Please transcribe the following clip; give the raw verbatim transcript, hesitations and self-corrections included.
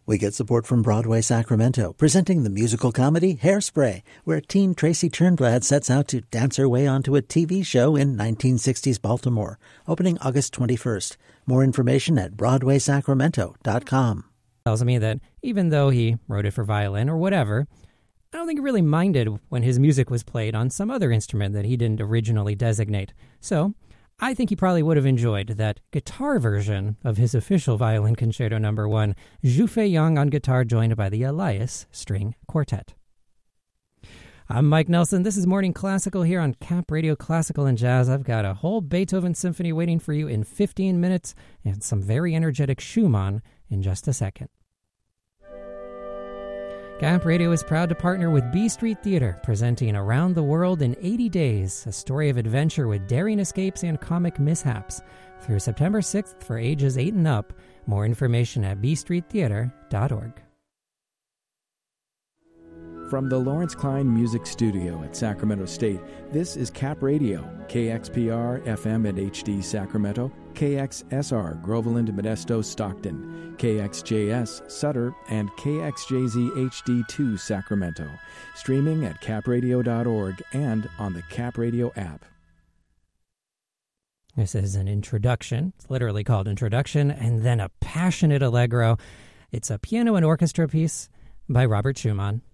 We get support from Broadway Sacramento, presenting the musical comedy Hairspray, where teen Tracy Turnblad sets out to dance her way onto a T V show in nineteen sixties Baltimore, opening August twenty-first. More information at broadway sacramento dot com. Tells me that even though he wrote it for violin or whatever, I don't think he really minded when his music was played on some other instrument that he didn't originally designate. So I think he probably would have enjoyed that guitar version of his official violin concerto number one, Zhu Fei Yang on guitar, joined by the Elias String Quartet. I'm Mike Nelson. This is Morning Classical here on Cap Radio Classical and Jazz. I've got a whole Beethoven symphony waiting for you in fifteen minutes and some very energetic Schumann in just a second. Cap Radio is proud to partner with B Street Theater, presenting Around the World in eighty days, a story of adventure with daring escapes and comic mishaps, through September sixth for ages eight and up. More information at b street theater dot org. From the Lawrence Klein Music Studio at Sacramento State, this is Cap Radio, K X P R, F M and H D Sacramento, K X S R, Groveland, Modesto, Stockton, K X J S, Sutter, and K X J Z H D two, Sacramento. Streaming at cap radio dot org and on the Cap Radio app. This is an introduction. It's literally called Introduction, and then a passionate allegro. It's a piano and orchestra piece by Robert Schumann.